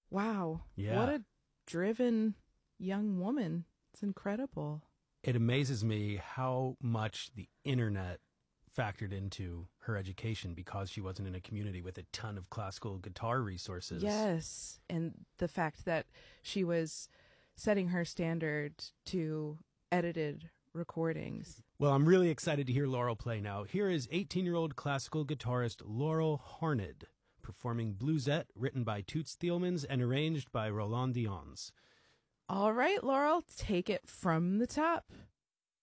Wow. Yeah. What a driven young woman. It's incredible. It amazes me how much the internet factored into her education because she wasn't in a community with a ton of classical guitar resources. Yes. And the fact that she was setting her standard to edited recordings. Well, I'm really excited to hear Laurel play now. Here is 18-year-old classical guitarist Laurel Harned performing Bluesette, written by Toots Thielmans and arranged by Roland Dionnes. All right, Laurel, take it from the top.